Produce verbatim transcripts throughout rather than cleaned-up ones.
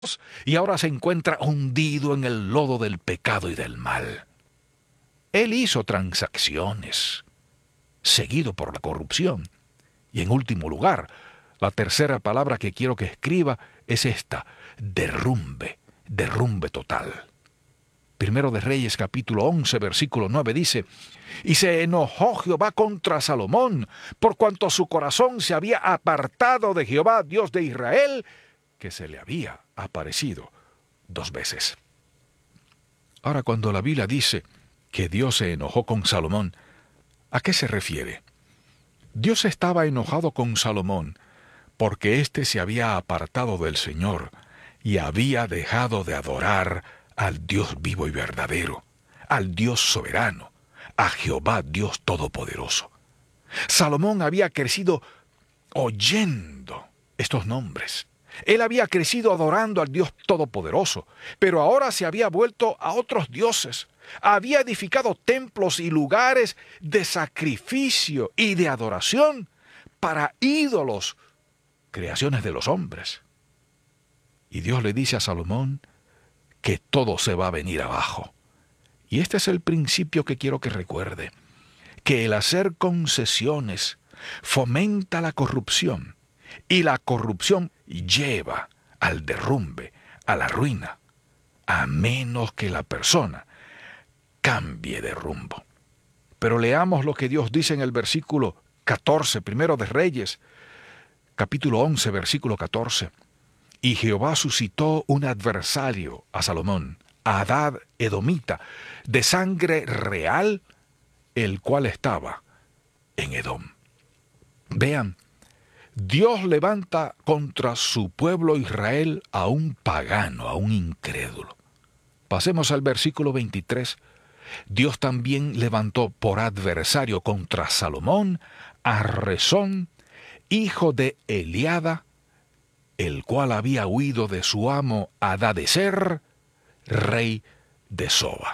y ahora se encuentra hundido en el lodo del pecado y del mal. Él hizo transacciones, seguido por la corrupción. Y en último lugar, la tercera palabra que quiero que escriba es esta: derrumbe, derrumbe total. Primero de Reyes capítulo once, versículo nueve dice: y se enojó Jehová contra Salomón, por cuanto su corazón se había apartado de Jehová, Dios de Israel, que se le había aparecido dos veces. Ahora, cuando la Biblia dice que Dios se enojó con Salomón, ¿a qué se refiere? Dios estaba enojado con Salomón porque éste se había apartado del Señor y había dejado de adorar al Dios vivo y verdadero, al Dios soberano, a Jehová Dios todopoderoso. Salomón había crecido oyendo estos nombres. Él había crecido adorando al Dios todopoderoso, pero ahora se había vuelto a otros dioses. Había edificado templos y lugares de sacrificio y de adoración para ídolos, creaciones de los hombres. Y Dios le dice a Salomón que todo se va a venir abajo. Y este es el principio que quiero que recuerde, que el hacer concesiones fomenta la corrupción, y la corrupción lleva al derrumbe, a la ruina, a menos que la persona cambie de rumbo. Pero leamos lo que Dios dice en el versículo catorce, primero de Reyes, capítulo once, versículo catorce. Y Jehová suscitó un adversario a Salomón, a Hadad edomita, de sangre real, el cual estaba en Edom. Vean, Dios levanta contra su pueblo Israel a un pagano, a un incrédulo. Pasemos al versículo veintitrés. Dios también levantó por adversario contra Salomón a Rezón, hijo de Eliada, el cual había huido de su amo Hadadezer, rey de Soba.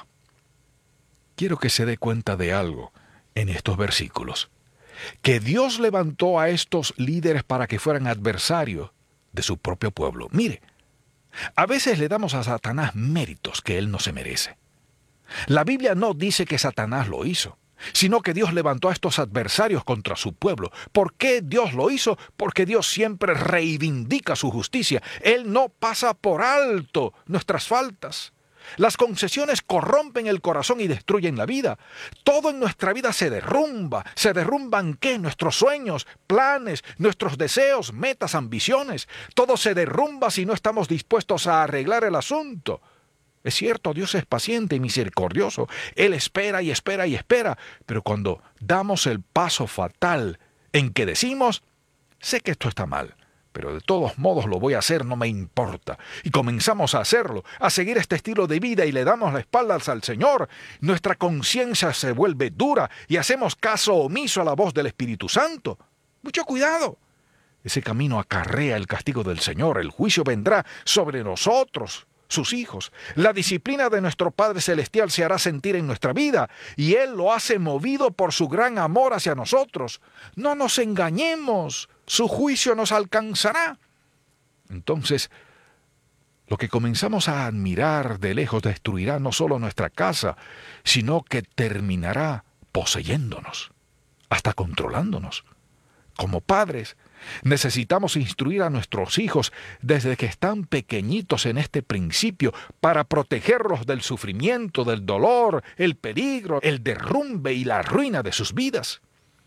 Quiero que se dé cuenta de algo en estos versículos, que Dios levantó a estos líderes para que fueran adversarios de su propio pueblo. Mire, a veces le damos a Satanás méritos que él no se merece. La Biblia no dice que Satanás lo hizo, sino que Dios levantó a estos adversarios contra su pueblo. ¿Por qué Dios lo hizo? Porque Dios siempre reivindica su justicia. Él no pasa por alto nuestras faltas. Las concesiones corrompen el corazón y destruyen la vida. Todo en nuestra vida se derrumba. ¿Se derrumban qué? Nuestros sueños, planes, nuestros deseos, metas, ambiciones. Todo se derrumba si no estamos dispuestos a arreglar el asunto. Es cierto, Dios es paciente y misericordioso. Él espera y espera y espera. Pero cuando damos el paso fatal en que decimos, sé que esto está mal, pero de todos modos lo voy a hacer, no me importa, y comenzamos a hacerlo, a seguir este estilo de vida y le damos la espalda al Señor, nuestra conciencia se vuelve dura y hacemos caso omiso a la voz del Espíritu Santo. Mucho cuidado. Ese camino acarrea el castigo del Señor. El juicio vendrá sobre nosotros, sus hijos. La disciplina de nuestro Padre Celestial se hará sentir en nuestra vida, y Él lo hace movido por su gran amor hacia nosotros. No nos engañemos, su juicio nos alcanzará. Entonces, lo que comenzamos a admirar de lejos destruirá no solo nuestra casa, sino que terminará poseyéndonos, hasta controlándonos. Como padres, necesitamos instruir a nuestros hijos desde que están pequeñitos en este principio para protegerlos del sufrimiento, del dolor, el peligro, el derrumbe y la ruina de sus vidas.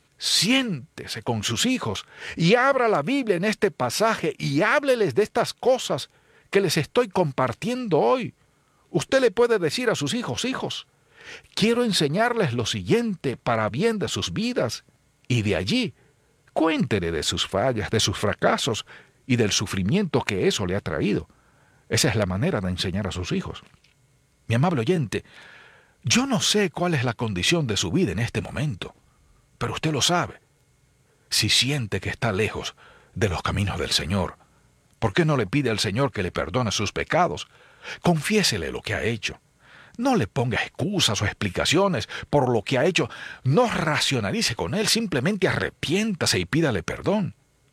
Siéntese con sus hijos y abra la Biblia en este pasaje y hábleles de estas cosas que les estoy compartiendo hoy. Usted le puede decir a sus hijos: hijos, quiero enseñarles lo siguiente para bien de sus vidas, y de allí cuéntele de sus fallas, de sus fracasos y del sufrimiento que eso le ha traído. Esa es la manera de enseñar a sus hijos. Mi amable oyente, yo no sé cuál es la condición de su vida en este momento, pero usted lo sabe. Si siente que está lejos de los caminos del Señor, ¿por qué no le pide al Señor que le perdone sus pecados? Confiésele lo que ha hecho. No le ponga excusas o explicaciones por lo que ha hecho. No racionalice con él, simplemente arrepiéntase y pídale perdón.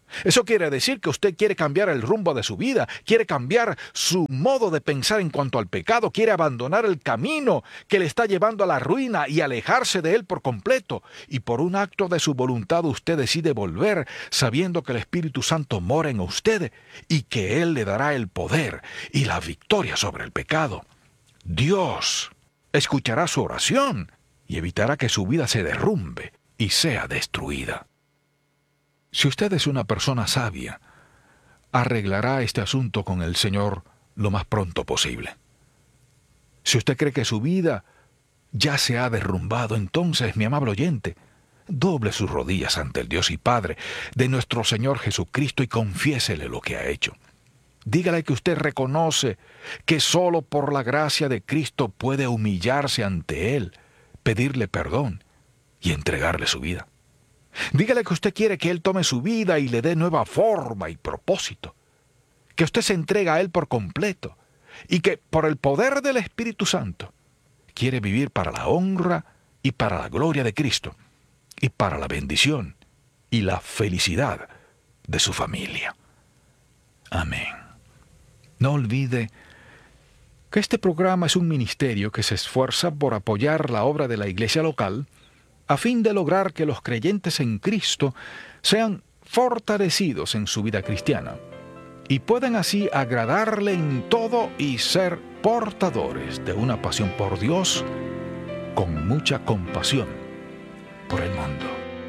Eso quiere decir que usted quiere cambiar el rumbo de su vida, quiere cambiar su modo de pensar en cuanto al pecado, quiere abandonar el camino que le está llevando a la ruina y alejarse de él por completo. Y por un acto de su voluntad usted decide volver, sabiendo que el Espíritu Santo mora en usted y que Él le dará el poder y la victoria sobre el pecado. Dios escuchará su oración y evitará que su vida se derrumbe y sea destruida. Si usted es una persona sabia, arreglará este asunto con el Señor lo más pronto posible. Si usted cree que su vida ya se ha derrumbado, entonces, mi amable oyente, doble sus rodillas ante el Dios y Padre de nuestro Señor Jesucristo y confiésele lo que ha hecho. Dígale que usted reconoce que solo por la gracia de Cristo puede humillarse ante Él, pedirle perdón y entregarle su vida. Dígale que usted quiere que Él tome su vida y le dé nueva forma y propósito, que usted se entrega a Él por completo y que por el poder del Espíritu Santo quiere vivir para la honra y para la gloria de Cristo y para la bendición y la felicidad de su familia. Amén. No olvide que este programa es un ministerio que se esfuerza por apoyar la obra de la iglesia local a fin de lograr que los creyentes en Cristo sean fortalecidos en su vida cristiana y puedan así agradarle en todo y ser portadores de una pasión por Dios con mucha compasión por el mundo.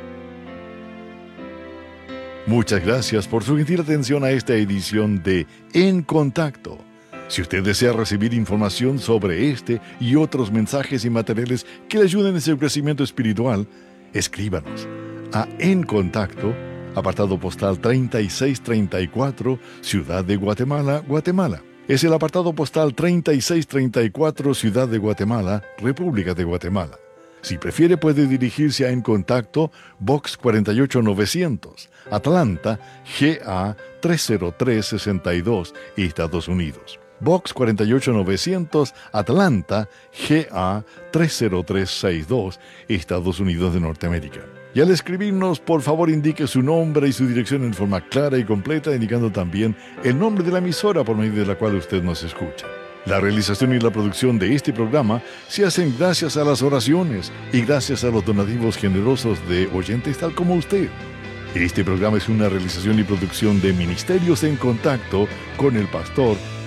Muchas gracias por su gentil atención a esta edición de En Contacto. Si usted desea recibir información sobre este y otros mensajes y materiales que le ayuden en su crecimiento espiritual, escríbanos a En Contacto, apartado postal treinta y seis treinta y cuatro, Ciudad de Guatemala, Guatemala. Es el apartado postal treinta y seis treinta y cuatro, Ciudad de Guatemala, República de Guatemala. Si prefiere, puede dirigirse a En Contacto, Box cuarenta y ocho novecientos, Atlanta, G A tres cero tres seis dos, Estados Unidos. Box cuarenta y ocho novecientos, Atlanta, G A tres cero tres seis dos, Estados Unidos de Norteamérica. Y al escribirnos, por favor indique su nombre y su dirección en forma clara y completa, indicando también el nombre de la emisora por medio de la cual usted nos escucha. La realización y la producción de este programa se hacen gracias a las oraciones y gracias a los donativos generosos de oyentes tal como usted. Este programa es una realización y producción de Ministerios en Contacto con el pastor